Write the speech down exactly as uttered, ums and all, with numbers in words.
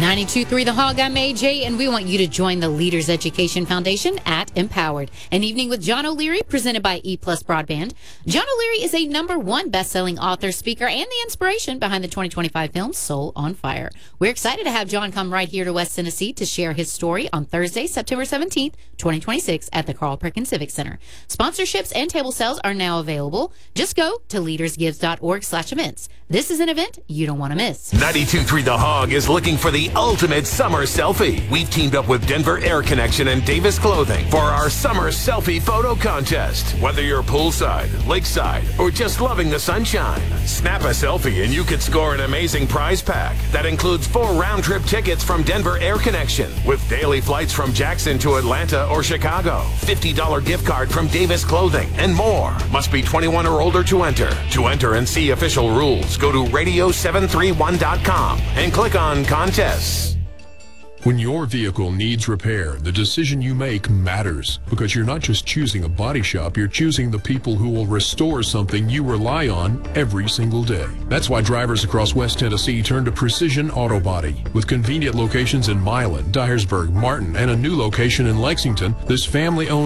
ninety-two point three The Hog, I'm A J, and we want you to join the Leaders Education Foundation at Empowered. An evening with John O'Leary, presented by E Plus Broadband. John O'Leary is a number one best-selling author, speaker, and the inspiration behind the twenty twenty-five film Soul on Fire. We're excited to have John come right here to West Tennessee to share his story on Thursday, September seventeenth, twenty twenty-six at the Carl Perkins Civic Center. Sponsorships and table sales are now available. Just go to leadersgives.org slash events. This is an event you don't want to miss. ninety-two point three The Hog is looking for the ultimate summer selfie. We've teamed up with Denver Air Connection and Davis Clothing for our summer selfie photo contest. Whether you're poolside, lakeside, or just loving the sunshine, snap a selfie and you could score an amazing prize pack that includes four round-trip tickets from Denver Air Connection with daily flights from Jackson to Atlanta or Chicago, fifty dollars gift card from Davis Clothing, and more. Must be twenty-one or older to enter. To enter and see official rules, go to radio seven three one dot com and click on contests. When your vehicle needs repair, the decision you make matters, because you're not just choosing a body shop, you're choosing the people who will restore something you rely on every single day. That's why drivers across West Tennessee turn to Precision Auto Body. With convenient locations in Milan, Dyersburg, Martin, and a new location in Lexington, this family-owned